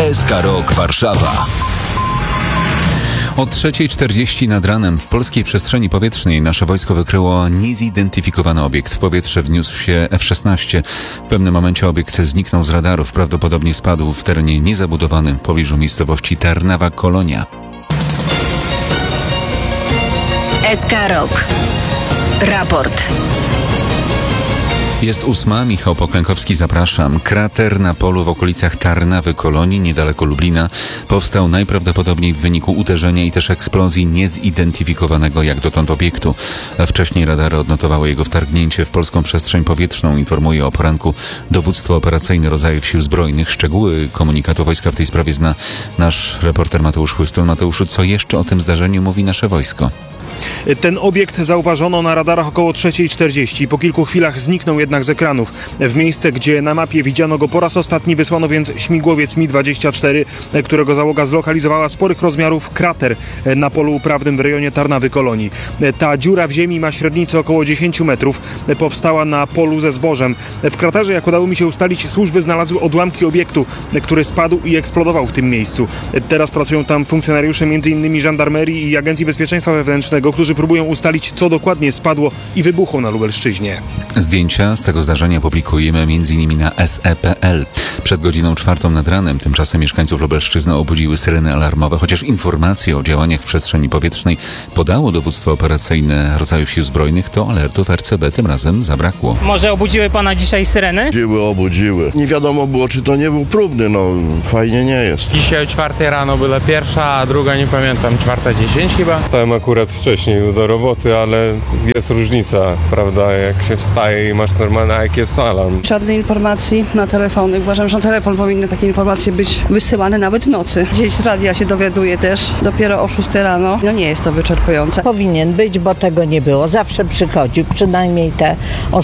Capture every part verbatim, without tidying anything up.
S K Rock Warszawa. O trzeciej czterdzieści nad ranem w polskiej przestrzeni powietrznej nasze wojsko wykryło niezidentyfikowany obiekt. W powietrze wniósł się F szesnaście. W pewnym momencie obiekt zniknął z radarów. Prawdopodobnie spadł w terenie niezabudowanym w pobliżu miejscowości Tarnawa Kolonia. S K Rock. Raport. Jest ósma, Michał Poklękowski, zapraszam. Krater na polu w okolicach Tarnawy Kolonii, niedaleko Lublina, powstał najprawdopodobniej w wyniku uderzenia i też eksplozji niezidentyfikowanego jak dotąd obiektu. Wcześniej radary odnotowały jego wtargnięcie w polską przestrzeń powietrzną, informuje o poranku Dowództwo Operacyjne Rodzajów Sił Zbrojnych. Szczegóły komunikatu wojska w tej sprawie zna nasz reporter Mateusz Chłystun. Mateuszu, co jeszcze o tym zdarzeniu mówi nasze wojsko? Ten obiekt zauważono na radarach około trzeciej czterdzieści. Po kilku chwilach zniknął jednak z ekranów. W miejsce, gdzie na mapie widziano go po raz ostatni, wysłano więc śmigłowiec Mi dwadzieścia cztery, którego załoga zlokalizowała sporych rozmiarów krater na polu uprawnym w rejonie Tarnawy Kolonii. Ta dziura w ziemi ma średnicę około dziesięć metrów. Powstała na polu ze zbożem. W kraterze, jak udało mi się ustalić, służby znalazły odłamki obiektu, który spadł i eksplodował w tym miejscu. Teraz pracują tam funkcjonariusze między innymi Żandarmerii i Agencji Bezpieczeństwa Wewnętrznego, którzy próbują ustalić, co dokładnie spadło i wybuchło na Lubelszczyźnie. Zdjęcia z tego zdarzenia publikujemy m in na S E kropka p l. Przed godziną czwartą nad ranem tymczasem mieszkańców Lubelszczyzny obudziły syreny alarmowe, chociaż informacje o działaniach w przestrzeni powietrznej podało Dowództwo Operacyjne Rodzajów Sił Zbrojnych, to alertów R C B tym razem zabrakło. Może obudziły pana dzisiaj syreny? Obudziły, obudziły. Nie wiadomo było, czy to nie był próbny, no fajnie nie jest. Dzisiaj o czwartej rano była pierwsza, a druga nie pamiętam, czwarta dziesięć chyba. Wstałem akurat wcześniej do roboty, ale jest różnica, prawda, jak się wstaje i masz normalny, a jak jest alarm. Żadnej informacji na telefony. Uważam, że na telefon powinny takie informacje być wysyłane nawet w nocy. Gdzieś z radia się dowiaduje też dopiero o szóstej rano. No nie jest to wyczerpujące. Powinien być, bo tego nie było. Zawsze przychodził, przynajmniej te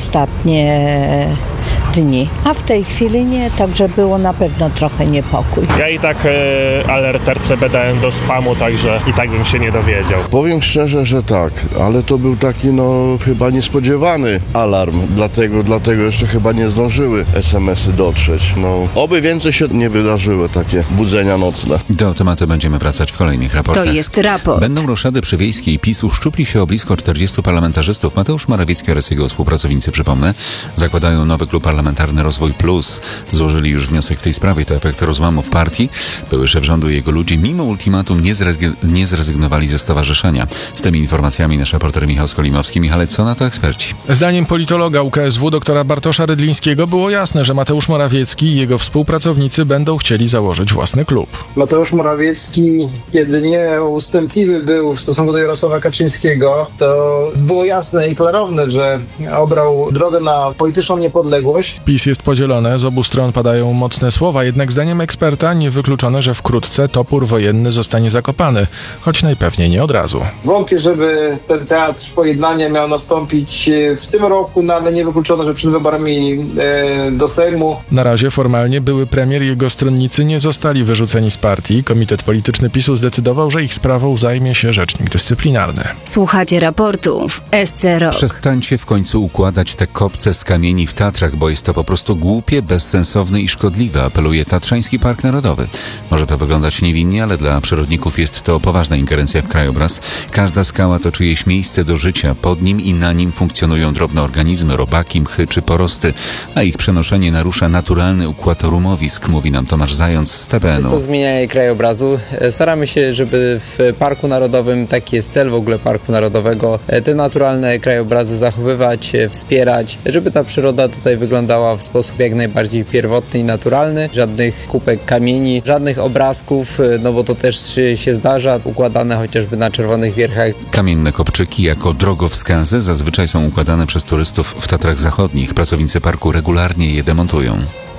ostatnie dni. A w tej chwili nie, także było na pewno trochę niepokój. Ja i tak e, alert R C B dałem do spamu, także i tak bym się nie dowiedział. Powiem szczerze, że tak, ale to był taki no chyba niespodziewany alarm, dlatego, dlatego jeszcze chyba nie zdążyły es em esy dotrzeć. No, oby więcej się nie wydarzyły takie budzenia nocne. Do tematu będziemy wracać w kolejnych raportach. To jest raport. Będą roszady przy Wiejskiej. PiS uszczupli się o blisko czterdziestu parlamentarzystów. Mateusz Morawiecki oraz jego współpracownicy, przypomnę, zakładają nowy klub parlamentarny Rozwój Plus. Złożyli już wniosek w tej sprawie. To efekt rozłamu w partii. Były szef rządu i jego ludzie mimo ultimatum nie, zrezygn- nie zrezygnowali ze stowarzyszenia. Z tymi informacjami nasz reporter Michał Skolimowski. Michale, co na to eksperci? Zdaniem politologa U K S W doktora Bartosza Rydlińskiego było jasne, że Mateusz Morawiecki i jego współpracownicy będą chcieli założyć własny klub. Mateusz Morawiecki, kiedy nie ustępliwy był w stosunku do Jarosława Kaczyńskiego, to było jasne i klarowne, że obrał drogę na polityczną niepodległość. PiS jest podzielone, z obu stron padają mocne słowa, jednak zdaniem eksperta niewykluczone, że wkrótce topór wojenny zostanie zakopany, choć najpewniej nie od razu. Wątpię, żeby ten teatr pojednania miał nastąpić w tym roku, no ale niewykluczone, że przed wyborami e, do Sejmu. Na razie formalnie były premier i jego stronnicy nie zostali wyrzuceni z partii. Komitet Polityczny PiSu zdecydował, że ich sprawą zajmie się rzecznik dyscyplinarny. Słuchacie raportu w S C Rock. Przestańcie w końcu układać te kopce z kamieni w Tatrach, bo jest to po prostu głupie, bezsensowne i szkodliwe, apeluje Tatrzański Park Narodowy. Może to wyglądać niewinnie, ale dla przyrodników jest to poważna ingerencja w krajobraz. Każda skała to czyjeś miejsce do życia. Pod nim i na nim funkcjonują drobne organizmy, robaki, mchy czy porosty, a ich przenoszenie narusza naturalny układ rumowisk, mówi nam Tomasz Zając z T V N-u. Jest to zmienianie krajobrazu. Staramy się, żeby w Parku Narodowym, taki jest cel w ogóle Parku Narodowego, te naturalne krajobrazy zachowywać, wspierać, żeby ta przyroda tutaj wyglądała w sposób jak najbardziej pierwotny i naturalny. Żadnych kubek kamieni, żadnych obrazków, no bo to też się zdarza, układane chociażby na Czerwonych Wierchach. Kamienne kopczyki jako drogowskazy zazwyczaj są układane przez turystów w Tatrach Zachodnich. Pracownicy parku regularnie je demontują.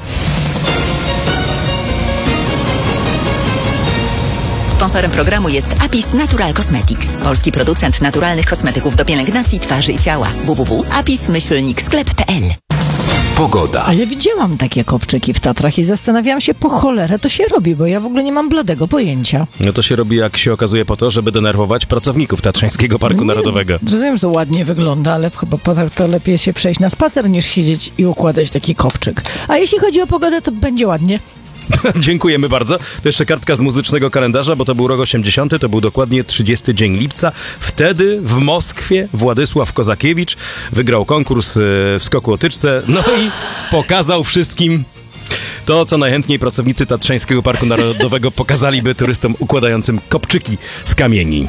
Sponsorem programu jest Apis Natural Cosmetics, polski producent naturalnych kosmetyków do pielęgnacji twarzy i ciała. w w w kropka apis myślnik sklep kropka p l. Pogoda. A ja widziałam takie kopczyki w Tatrach i zastanawiałam się, po cholerę to się robi, bo ja w ogóle nie mam bladego pojęcia. No to się robi, jak się okazuje, po to, żeby denerwować pracowników Tatrzańskiego Parku nie, Narodowego. Rozumiem, że to ładnie wygląda, ale chyba po tak to lepiej się przejść na spacer, niż siedzieć i układać taki kopczyk. A jeśli chodzi o pogodę, to będzie ładnie. Dziękujemy bardzo. To jeszcze kartka z muzycznego kalendarza, bo to był rok osiemdziesiąty, to był dokładnie trzydziesty dzień lipca. Wtedy w Moskwie Władysław Kozakiewicz wygrał konkurs w skoku o tyczce, no i pokazał wszystkim to, co najchętniej pracownicy Tatrzańskiego Parku Narodowego pokazaliby turystom układającym kopczyki z kamieni.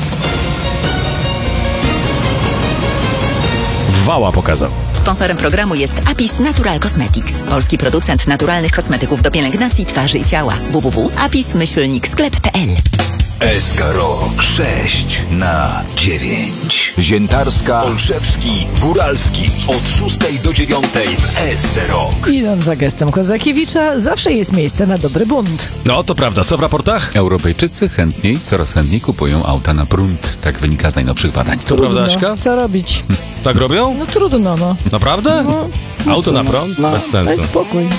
Wała pokazał. Sponsorem programu jest Apis Natural Cosmetics, polski producent naturalnych kosmetyków do pielęgnacji twarzy i ciała. w w w kropka apis myślnik sklep kropka p l. S K Rok sześć na dziewięć. Ziętarska, Olszewski, Góralski. Od szóstej do dziewiątej w S C Rok. Idąc za gestem Kozakiewicza, zawsze jest miejsce na dobry bunt. No, to prawda. Co w raportach? Europejczycy chętniej, coraz chętniej kupują auta na prąd. Tak wynika z najnowszych badań. To prawda, Aśka? Co robić? Tak robią? No trudno, no. Naprawdę? No, Auto co, na no? prąd? No, Bez sensu. daj spokój.